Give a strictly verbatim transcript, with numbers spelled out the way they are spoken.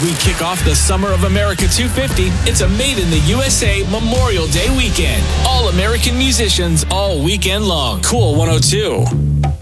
we kick off the Summer of America two fifty, it's a Made in the U S A Memorial Day weekend. All American musicians all weekend long. Cool one oh two.